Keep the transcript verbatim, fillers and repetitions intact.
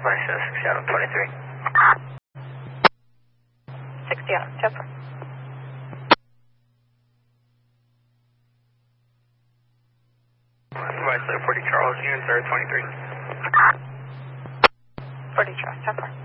Seattle twenty-three. sixty on September. Vice forty Charles, unit zero twenty-three. forty Charles, September.